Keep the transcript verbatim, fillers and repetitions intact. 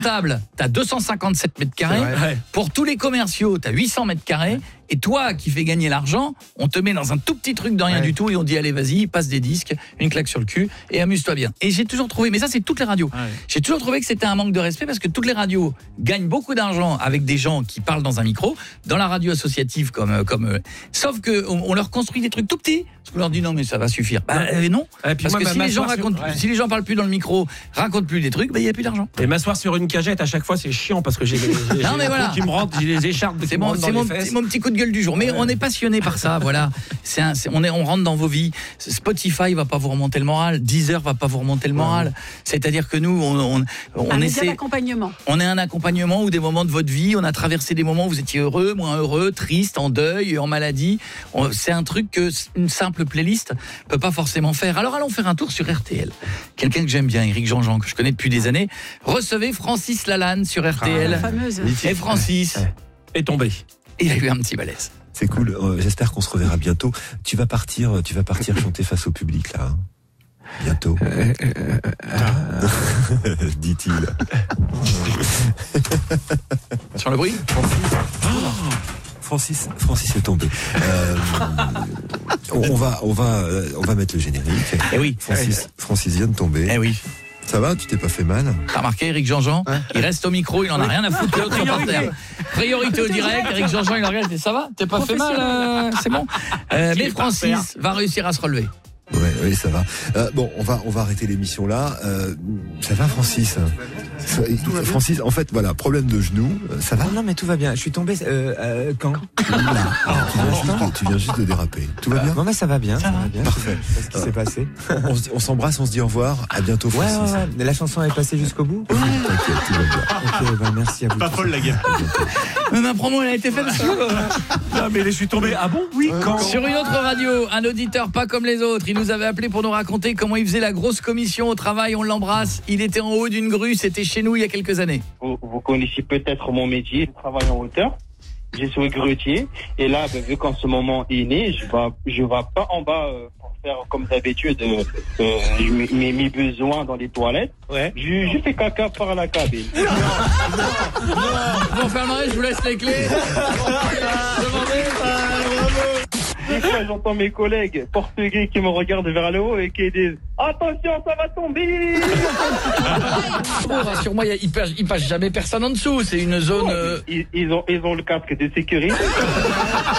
table, t'as deux cent cinquante-sept mètres carrés. Ouais. Pour tous les commerciaux, t'as huit cents mètres carrés. Et toi qui fais gagner l'argent, on te met dans un tout petit truc de rien ouais. du tout et on dit allez vas-y, passe des disques, une claque sur le cul et amuse-toi bien. Et j'ai toujours trouvé, mais ça c'est toutes les radios, Ouais. j'ai toujours trouvé que c'était un manque de respect parce que toutes les radios gagnent beaucoup d'argent avec des gens qui parlent dans un micro, dans la radio associative comme comme euh, sauf que on, on leur construit des trucs tout petits, parce qu'on leur dit non mais ça va suffire. Bah euh, non, Et puis parce moi, que ma- si les gens m'asseoir sur- racontent, ouais. si les gens parlent plus dans le micro, racontent plus des trucs, bah il y a plus d'argent. Et m'asseoir sur une cagette à chaque fois c'est chiant parce que j'ai, j'ai, j'ai Non, mais les voilà. trous qui me rentrent, j'ai les écharpes qui C'est me mon, rentrent c'est dans mon, les fesses. c'est mon petit coup de gueule du jour. Mais Ouais. on est passionné par ça, voilà. C'est un, c'est, on, est, on rentre dans vos vies. Spotify va pas vous remonter le moral. Deezer va pas vous remonter le moral. Ouais. C'est-à-dire que nous, on, on, on un essaie. d'accompagnement. On est un accompagnement ou des moments de votre vie. On a traversé des moments où vous étiez heureux, moins heureux, triste, en deuil, en maladie. On, c'est un truc que une simple playlist peut pas forcément faire. Alors allons faire un tour sur R T L. Quelqu'un que j'aime bien, Éric Jean-Jean, que je connais depuis des années. Recevez Francis Lalanne sur R T L. Ah, la fameuse. Et Francis Est tombé. il a eu un petit malaise. C'est cool, euh, j'espère qu'on se reverra bientôt. Tu vas partir, tu vas partir chanter face au public là. Hein, bientôt. Euh, euh, euh, Ah. Dit-il. Sur le bruit. Francis, Francis est tombé. Euh, on, on va, on va, euh, on va mettre le générique. Eh oui. Francis, Francis vient de tomber. Eh oui. Ça va, tu t'es pas fait mal? T'as remarqué, Éric Jean-Jean, il reste au micro, il en a rien à foutre que l'autre par terre. Priorité au direct, Éric Jean-Jean, il en regarde, ça va? T'es pas fait mal, euh, c'est bon. Euh, mais Francis va réussir à se relever. Ouais, oui, ça va. Euh, bon, on va, on va arrêter l'émission là. Euh, ça va, Francis? Ça, Francis, en fait, voilà, problème de genou. Ça va? Non, non, mais tout va bien. Je suis tombé euh, euh, quand Là. Ah, tu, viens juste de, tu viens juste de déraper. Tout va bien? Non, mais ça va bien. Ça, Ça va va. bien. Parfait. Je sais pas ce qui s'est passé. On, se dit- on s'embrasse, on se dit au revoir. À bientôt, Ouais, Francis. ouais, ouais. Mais la chanson est passée jusqu'au bout. T'inquiète, tout va bien. Ok, bah merci à vous. Pas tous. folle la guerre. Mais ma promo, elle a été faite sur, Non mais je suis tombé. Ah bon? Oui, quand? sur une autre radio. Un auditeur pas comme les autres. Il nous avait appelé pour nous raconter comment il faisait la grosse commission au travail. On l'embrasse. Il était en haut d'une grue. C'était chez nous il y a quelques années. Vous, vous connaissez peut-être mon métier, je travaille en hauteur. Je suis grutier et là, ben, vu qu'en ce moment est né, je vais, je vais pas en bas euh, pour faire comme d'habitude euh, euh, mes, mes- mes besoins dans les toilettes. Ouais. Je, je fais caca par la cabine. Bon, fermerez, je vous laisse les clés. Des fois, j'entends mes collègues portugais qui me regardent vers le haut et qui disent « Attention, ça va tomber !» Bon, rassure-moi, il y a- il passe, il passe jamais personne en dessous. C'est une zone. euh, ils, ils, ont, ils ont le casque de sécurité.